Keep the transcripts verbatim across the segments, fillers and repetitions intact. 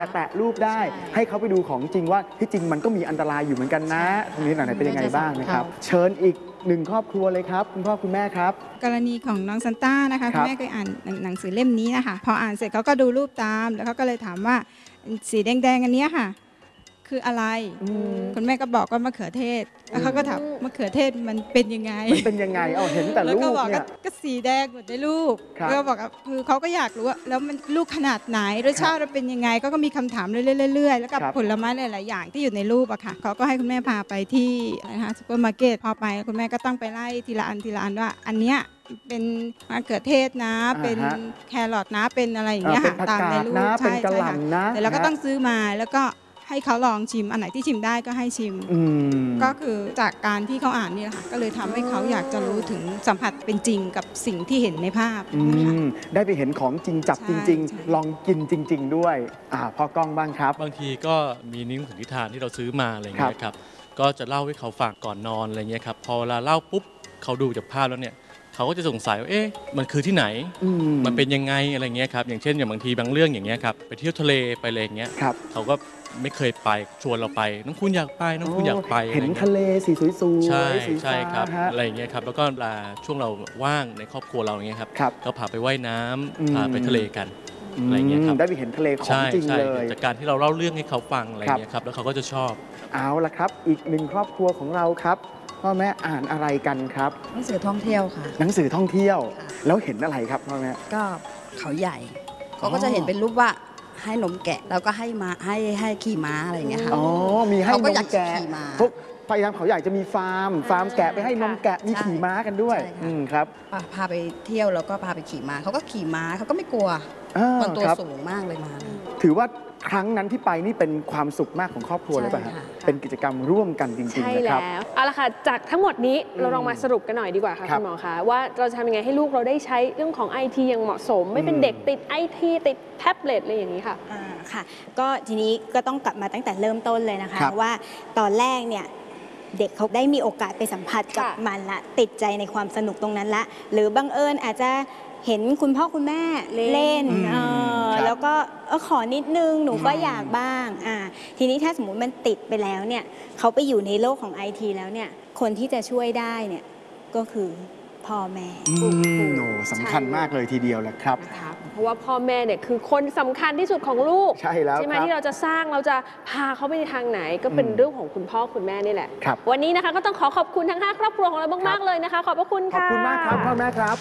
แตะรูปได้ให้เขาไปดูของจริงว่าที่จริงมันก็มีอันตรายอยู่เหมือนกันนะตรงนี้หน่อยเป็นยังไงบ้างนะครับเชิญอีกหนึ่งครอบครัวเลยครับคุณพ่อคุณแม่ครับกรณีของน้องซันต้านะคะคุณแม่เคยอ่านหนังสือเล่มนี้นะคะพออ่านเสร็จเขาก็ดูรูปตามแล้วเขาก็เลยถามว่าสีแดงๆอันนี้ค่ะคืออะไรคุณแม่ก็บอกว่ามะเขือเทศแล้วเขาก็ถามมะเขือเทศมันเป็นยังไงมันเป็นยังไงเอาเห็นแต่ลูกเนี่ยก็สีแดงหมดในลูกแล้วก็บอกคือเขาก็อยากรู้ว่าแล้วมันลูกขนาดไหนรสชาติมันเป็นยังไงก็มีคำถามเรื่อยๆแล้วกับผลไม้หลายๆอย่างที่อยู่ในรูปอะค่ะเขาก็ให้คุณแม่พาไปที่นะคะซูเปอร์มาร์เก็ตพอไปคุณแม่ก็ต้องไปไล่ทีละอันทีละอันว่าอันเนี้ยเป็นมะเขือเทศนะเป็นแครอทนะเป็นอะไรอย่างเงี้ยค่ะตามในรูปใช่ใช่ค่ะแต่เราก็ต้องซื้อมาแล้วก็ให้เขาลองชิมอันไหนที่ชิมได้ก็ให้ชิมก็คือจากการที่เขาอ่านนี่แหละค่ะก็เลยทำให้เขาอยากจะรู้ถึงสัมผัสเป็นจริงกับสิ่งที่เห็นในภาพนะคะได้ไปเห็นของจริงจับจริงๆลองกินจริงๆด้วยอ่าพอกล้องบ้างครับบางทีก็มีนิ้วถึงนิทานที่เราซื้อมาอะไรเงี้ยครับก็จะเล่าให้เขาฟังก่อนนอนอะไรเงี้ยครับพอเวลาเล่าปุ๊บเขาดูจากภาพแล้วเนี่ยเขาก็จะสงสัยว่าเอ๊ะมันคือที่ไหนมันเป็นยังไงอะไรเงี้ยครับอย่างเช่นอย่างบางทีบางเรื่องอย่างเงี้ยครับไปเที่ยวทะเลไปอะไรเงี้ยเขาก็ไม่เคยไปชวนเราไปน้องคุณอยากไปน้องคุณอยากไปเห็นทะเลสีสวยๆใช่ใช่ครับอะไรเงี้ยครับแล้วก็เวลาช่วงเราว่างในครอบครัวเราอย่างเงี้ยครับก็พาไปว่ายน้ำพาไปทะเลกันอะไรเงี้ยครับได้ไปเห็นทะเลของจริงเลยจากการที่เราเล่าเรื่องให้เขาฟังอะไรเงี้ยครับแล้วเขาก็จะชอบเอาละครับอีกหนึ่งครอบครัวของเราครับพ่อแม่อ่านอะไรกันครับหนังสือท่องเที่ยวค่ะหนังสือท่องเที่ยวแล้วเห็นอะไรครับพ่อแม่ก็เขาใหญ่เขาก็จะเห็นเป็นรูปว่าให้นมแกะแล้วก็ให้มาให้ให้ขี่ม้าอะไรอย่างเงี้ยค่ะอ๋อมีให้นมแกะพวกพยายามเขาใหญ่จะมีฟาร์มฟาร์มแกะไปให้นมแกะมีขี่ม้ากันด้วยครับพาไปเที่ยวแล้วก็พาไปขี่ม้าเขาก็ขี่ม้าเขาก็ไม่กลัวมันตัวสูงมากเลยมาถือว่าครั้งนั้นที่ไปนี่เป็นความสุขมากของครอบครัวเลยป่ะครับเป็นกิจกรรมร่วมกันจริงๆนะครับใช่แล้วเอาละค่ะจากทั้งหมดนี้เราลองมาสรุปกันหน่อยดีกว่าค่ะคุณหมอคะว่าเราจะทำยังไงให้ลูกเราได้ใช้เรื่องของ ไอ ที อย่างเหมาะสมไม่เป็นเด็กติด ไอ ที ติดแท็บเล็ตอะไรอย่างนี้ค่ะอ่าค่ะก็ทีนี้ก็ต้องกลับมาตั้งแต่เริ่มต้นเลยนะคะว่าตอนแรกเนี่ยเด็กเขาได้มีโอกาสไปสัมผัสกับมันละติดใจในความสนุกตรงนั้นละหรือบังเอิญอาจจะเห็นคุณพ่อคุณแม่เล่นแล้วก็เออขอนิดนึงหนูก็อยากบ้างอ่าทีนี้ถ้าสมมุติมันติดไปแล้วเนี่ยเขาไปอยู่ในโลกของ ไอ ที แล้วเนี่ยคนที่จะช่วยได้เนี่ยก็คือพ่อแม่โอ้สำคัญมากเลยทีเดียวแหละครับเพราะว่าพ่อแม่เนี่ยคือคนสำคัญที่สุดของลูกใช่แล้วใช่ไหมที่เราจะสร้างเราจะพาเขาไปในทางไหนก็เป็นเรื่องของคุณพ่อคุณแม่นี่แหละวันนี้นะคะก็ต้องขอขอบคุณทั้งห้าครอบครัวของเรามากๆเลยนะคะขอบพระคุณค่ะขอบคุณมากครับพ่อแม่ครับ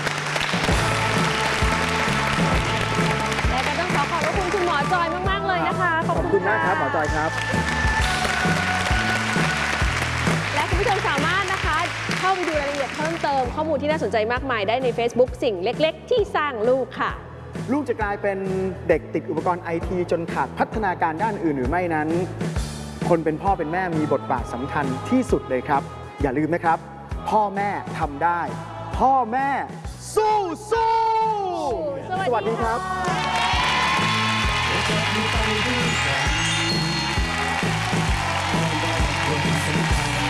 และก็ต้องขอขอบพระคุณคุณหมอจอยมากๆเลยนะคะขอบคุณมากครับหมอจอยครับและคุณผู้ชมสามารถนะคะเข้าไปดูรายละเอียดเพิ่มเติมข้อมูลที่น่าสนใจมากมายได้ใน Facebook สิ่งเล็กๆที่สร้างลูกค่ะลูกจะกลายเป็นเด็กติดอุปกรณ์ ไอ ที จนขาดพัฒนาการด้านอื่นหรือไม่นั้นคนเป็นพ่อเป็นแม่มีบทบาทสำคัญที่สุดเลยครับอย่าลืมนะครับพ่อแม่ทำได้พ่อแม่สู้สู้สวัสดีครับ